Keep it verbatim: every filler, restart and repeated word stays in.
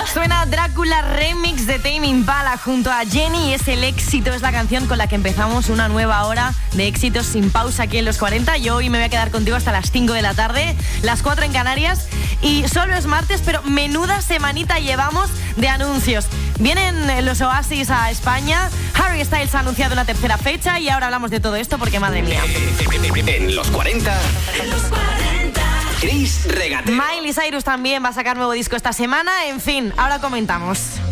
Suena Drácula Remix de Tame Impala junto a Jenny y es el éxito, es la canción con la que empezamos una nueva hora de éxitos sin pausa aquí en Los cuarenta. Yo hoy me voy a quedar contigo hasta las cinco de la tarde, las cuatro en Canarias, y solo es martes, pero menuda semanita llevamos de anuncios. Vienen los Oasis a España, Harry Styles ha anunciado una tercera fecha y ahora hablamos de todo esto porque madre mía. En Los cuarenta, Chris Regatero. Miley Cyrus también va a sacar nuevo disco esta semana, en fin, ahora comentamos.